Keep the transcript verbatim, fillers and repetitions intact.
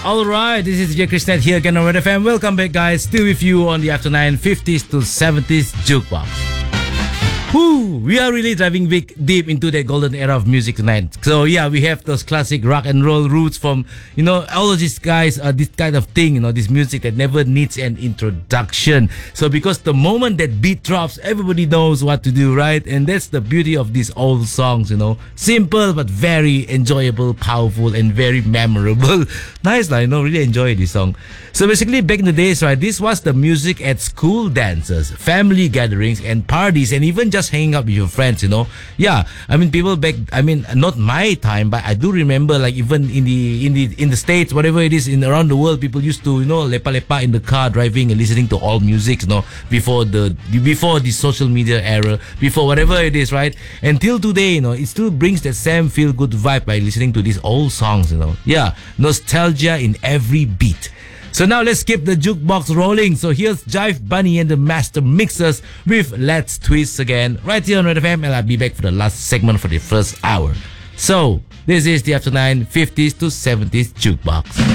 Alright, this is J. Krishnet here again on Red F M. Welcome back, guys. Still with you on the After nine fifties to seventies Jukebox. Woo! We are really diving big, deep into that golden era of music tonight. So yeah, we have those classic rock and roll roots from, you know, all of these guys, uh, this kind of thing, you know, this music that never needs an introduction. So because the moment that beat drops, everybody knows what to do, right? And that's the beauty of these old songs, you know. Simple but very enjoyable, powerful, and very memorable. Nice, like, you know, really enjoy this song. So basically, back in the days, right, this was the music at school dances, family gatherings, and parties, and even just hanging out with your friends, you know. Yeah, I mean, people back, I mean, not my time, but I do remember, like, even in the in the in the States, whatever it is, in around the world, people used to, you know, lepa lepa in the car driving and listening to all music, you know, before the before the social media era, before whatever it is, right? Until today, you know, it still brings that same feel good vibe by listening to these old songs, you know. Yeah, nostalgia in every beat. So now let's keep the jukebox rolling. So here's Jive Bunny and the Master Mixers with Let's Twist Again, right here on Red F M, and I'll be back for the last segment for the first hour. So this is the After nine fifties to seventies Jukebox.